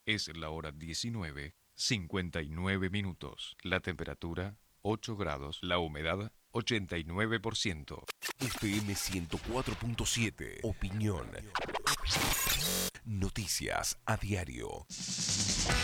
Es la hora 19:59. La temperatura 8 grados. La humedad 89%. FM 104.7. Opinión. Noticias a diario.